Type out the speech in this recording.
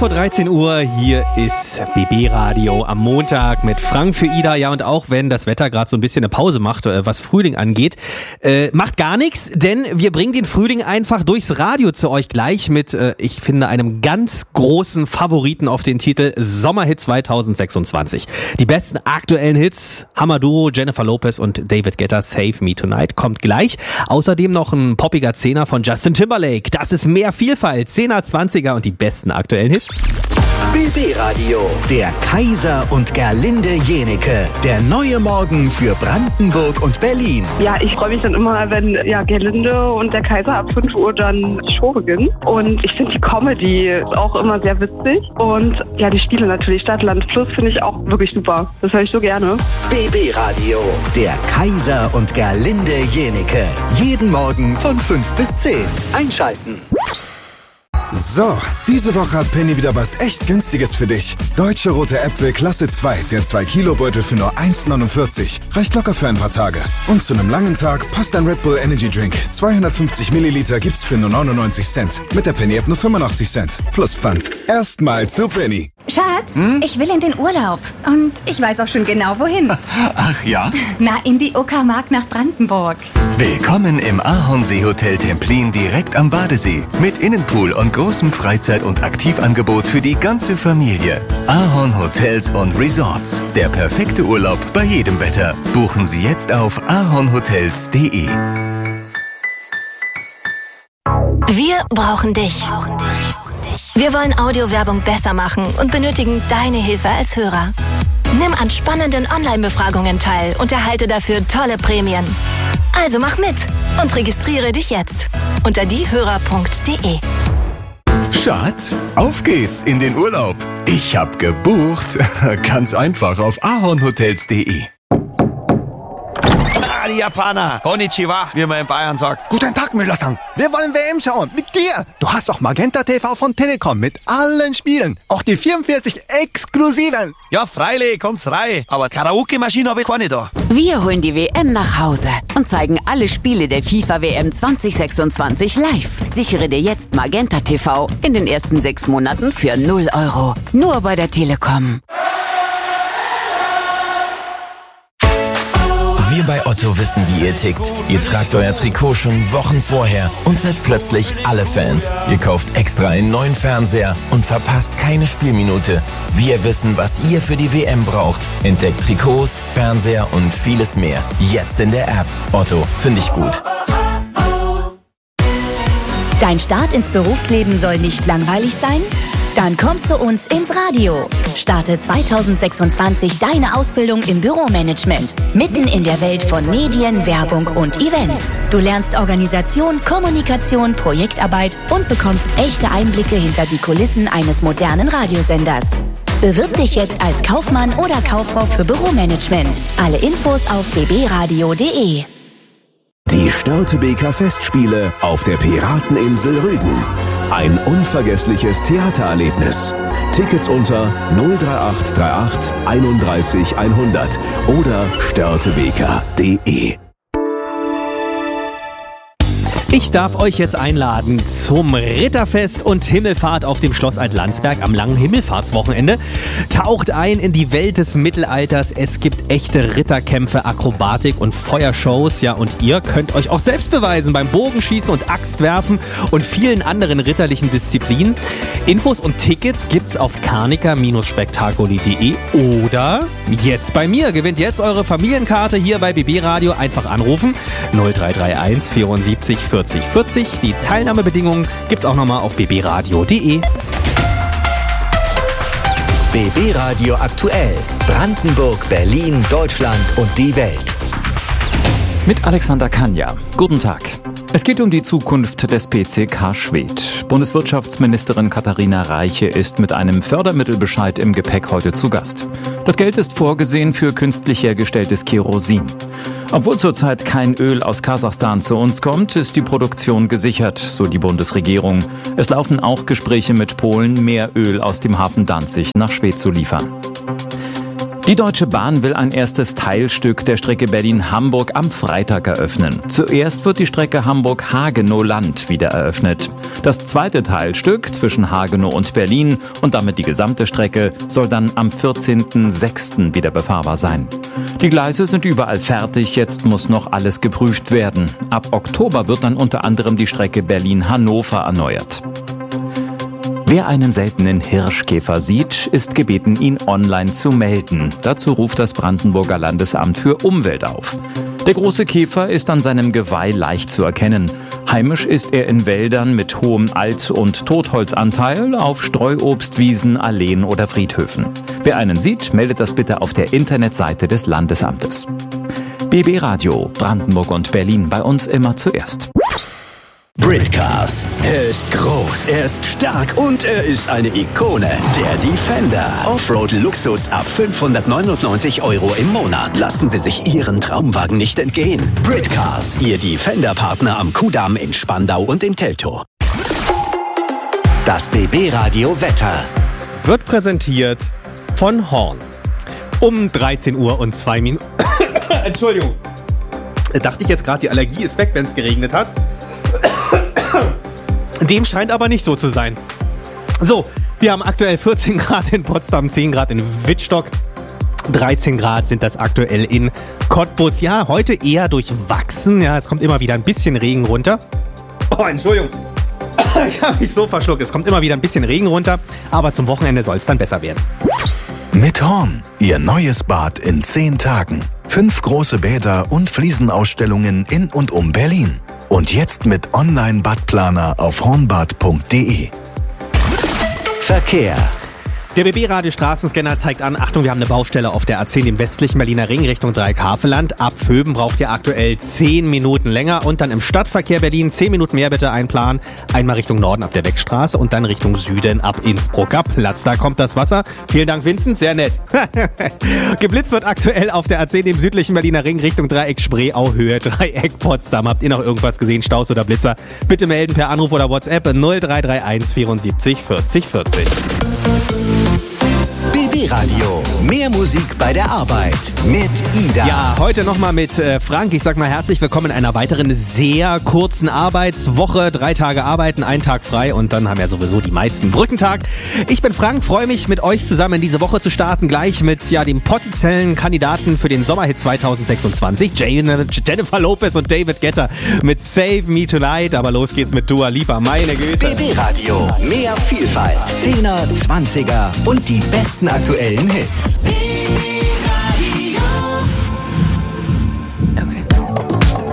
vor 13 Uhr, hier ist BB Radio am Montag mit Frank für Ida. Ja, und auch wenn das Wetter gerade so ein bisschen eine Pause macht, was Frühling angeht, macht gar nichts, denn wir bringen den Frühling einfach durchs Radio zu euch gleich mit, ich finde, einem ganz großen Favoriten auf den Titel Sommerhit 2026. Die besten aktuellen Hits, Hammer-Duo, Jennifer Lopez und David Guetta, Save Me Tonight, kommt gleich. Außerdem noch ein poppiger Zehner von Justin Timberlake. Das ist mehr Vielfalt, 10er, 20er und die besten aktuellen Hits. BB Radio, der Kaiser und Gerlinde Jenecke. Der neue Morgen für Brandenburg und Berlin. Ja, ich freue mich dann immer, wenn Gerlinde und der Kaiser ab 5 Uhr dann die Show beginnen. Und ich finde die Comedy auch immer sehr witzig. Und ja, die Spiele natürlich, Stadt, Land, Fluss, finde ich auch wirklich super. Das höre ich so gerne. BB Radio, der Kaiser und Gerlinde Jenecke. Jeden Morgen von 5 bis 10. Einschalten. So, diese Woche hat Penny wieder was echt Günstiges für dich. Deutsche Rote Äpfel Klasse 2, der 2-Kilo-Beutel für nur 1,49. Reicht locker für ein paar Tage. Und zu einem langen Tag passt ein Red Bull Energy Drink. 250 Milliliter gibt's für nur 99 Cent. Mit der Penny-App nur 85 Cent. Plus Pfand. Erstmal zu Penny. Schatz, ich will in den Urlaub. Und ich weiß auch schon genau, wohin. Ach ja? Na, in die Uckermark nach Brandenburg. Willkommen im Ahornsee-Hotel Templin direkt am Badesee. Mit Innenpool und großem Freizeit- und Aktivangebot für die ganze Familie. Ahorn Hotels und Resorts. Der perfekte Urlaub bei jedem Wetter. Buchen Sie jetzt auf ahornhotels.de. Wir brauchen dich. Wir wollen Audiowerbung besser machen und benötigen deine Hilfe als Hörer. Nimm an spannenden Online-Befragungen teil und erhalte dafür tolle Prämien. Also mach mit und registriere dich jetzt unter diehörer.de. Schatz, auf geht's in den Urlaub. Ich hab gebucht. Ganz einfach auf ahornhotels.de. Die Japaner. Konnichiwa, wie man in Bayern sagt. Guten Tag, Müller-san. Wir wollen WM schauen. Mit dir. Du hast auch Magenta TV von Telekom mit allen Spielen. Auch die 44 exklusiven. Ja, freilich, kommt's rein. Aber Karaoke-Maschine habe ich keine da. Wir holen die WM nach Hause und zeigen alle Spiele der FIFA-WM 2026 live. Sichere dir jetzt Magenta TV in den ersten 6 Monaten für 0 €. Nur bei der Telekom. Wir bei Otto wissen, wie ihr tickt. Ihr tragt euer Trikot schon Wochen vorher und seid plötzlich alle Fans. Ihr kauft extra einen neuen Fernseher und verpasst keine Spielminute. Wir wissen, was ihr für die WM braucht. Entdeckt Trikots, Fernseher und vieles mehr. Jetzt in der App. Otto, finde ich gut. Dein Start ins Berufsleben soll nicht langweilig sein? Dann komm zu uns ins Radio. Starte 2026 deine Ausbildung im Büromanagement. Mitten in der Welt von Medien, Werbung und Events. Du lernst Organisation, Kommunikation, Projektarbeit und bekommst echte Einblicke hinter die Kulissen eines modernen Radiosenders. Bewirb dich jetzt als Kaufmann oder Kauffrau für Büromanagement. Alle Infos auf bbradio.de. Die Störtebeker Festspiele auf der Pirateninsel Rügen. Ein unvergessliches Theatererlebnis. Tickets unter 03838 31 100 oder störtebeker.de. Ich darf euch jetzt einladen zum Ritterfest und Himmelfahrt auf dem Schloss Alt-Landsberg am langen Himmelfahrtswochenende. Taucht ein in die Welt des Mittelalters. Es gibt echte Ritterkämpfe, Akrobatik und Feuershows. Ja, und ihr könnt euch auch selbst beweisen beim Bogenschießen und Axtwerfen und vielen anderen ritterlichen Disziplinen. Infos und Tickets gibt's auf karnika-spektakuli.de oder jetzt bei mir. Gewinnt jetzt eure Familienkarte hier bei BB Radio. Einfach anrufen 0331 74 40 40. Die Teilnahmebedingungen gibt's auch nochmal auf bbradio.de. BB Radio aktuell. Brandenburg, Berlin, Deutschland und die Welt. Mit Alexander Kanja. Guten Tag. Es geht um die Zukunft des PCK Schwedt. Bundeswirtschaftsministerin Katharina Reiche ist mit einem Fördermittelbescheid im Gepäck heute zu Gast. Das Geld ist vorgesehen für künstlich hergestelltes Kerosin. Obwohl zurzeit kein Öl aus Kasachstan zu uns kommt, ist die Produktion gesichert, so die Bundesregierung. Es laufen auch Gespräche mit Polen, mehr Öl aus dem Hafen Danzig nach Schwedt zu liefern. Die Deutsche Bahn will ein erstes Teilstück der Strecke Berlin-Hamburg am Freitag eröffnen. Zuerst wird die Strecke Hamburg-Hagenow-Land wieder eröffnet. Das zweite Teilstück zwischen Hagenow und Berlin und damit die gesamte Strecke soll dann am 14.06. wieder befahrbar sein. Die Gleise sind überall fertig, jetzt muss noch alles geprüft werden. Ab Oktober wird dann unter anderem die Strecke Berlin-Hannover erneuert. Wer einen seltenen Hirschkäfer sieht, ist gebeten, ihn online zu melden. Dazu ruft das Brandenburger Landesamt für Umwelt auf. Der große Käfer ist an seinem Geweih leicht zu erkennen. Heimisch ist er in Wäldern mit hohem Alt- und Totholzanteil, auf Streuobstwiesen, Alleen oder Friedhöfen. Wer einen sieht, meldet das bitte auf der Internetseite des Landesamtes. BB Radio, Brandenburg und Berlin, bei uns immer zuerst. Britcars. Er ist groß, er ist stark und er ist eine Ikone. Der Defender. Offroad-Luxus ab 599 € im Monat. Lassen Sie sich Ihren Traumwagen nicht entgehen. Britcars. Ihr Defender-Partner am Kudamm in Spandau und in Teltow. Das BB-Radio Wetter. Wird präsentiert von Horn. Um 13 Uhr und 2 Minuten. Entschuldigung. Dachte ich jetzt gerade, die Allergie ist weg, wenn es geregnet hat. Dem scheint aber nicht so zu sein. So, wir haben aktuell 14 Grad in Potsdam, 10 Grad in Wittstock, 13 Grad sind das aktuell in Cottbus. Ja, heute eher durchwachsen. Ja, es kommt immer wieder ein bisschen Regen runter. Oh, Entschuldigung. Ich habe mich so verschluckt. Es kommt immer wieder ein bisschen Regen runter, aber zum Wochenende soll es dann besser werden. Mit Horn, Ihr neues Bad in 10 Tagen. 5 große Bäder und Fliesenausstellungen in und um Berlin. Und jetzt mit Online-Badplaner auf hornbad.de. Verkehr. Der BB-Radio-Straßenscanner zeigt an, Achtung, wir haben eine Baustelle auf der A10 im westlichen Berliner Ring Richtung Dreieckhaveland. Ab Vöben braucht ihr aktuell 10 Minuten länger und dann im Stadtverkehr Berlin 10 Minuten mehr bitte einplanen. Einmal Richtung Norden ab der Beckstraße und dann Richtung Süden ab Innsbrucker Platz. Da kommt das Wasser. Vielen Dank, Vincent, sehr nett. Geblitzt wird aktuell auf der A10 im südlichen Berliner Ring Richtung Dreieck Spreeau Höhe Dreieck Potsdam. Habt ihr noch irgendwas gesehen, Staus oder Blitzer? Bitte melden per Anruf oder WhatsApp 0331 74 40 40. BB Radio. Mehr Musik bei der Arbeit. Mit Ida. Ja, heute nochmal mit Frank. Ich sag mal herzlich willkommen in einer weiteren sehr kurzen Arbeitswoche. 3 Tage arbeiten, 1 Tag frei und dann haben ja sowieso die meisten Brückentag. Ich bin Frank, freue mich mit euch zusammen diese Woche zu starten. Gleich mit dem potenziellen Kandidaten für den Sommerhit 2026. Jennifer Lopez und David Guetta mit Save Me Tonight. Aber los geht's mit Dua Lipa, meine Güte. BB Radio. Mehr Vielfalt. 10er, 20er und die besten aktuellen Hits.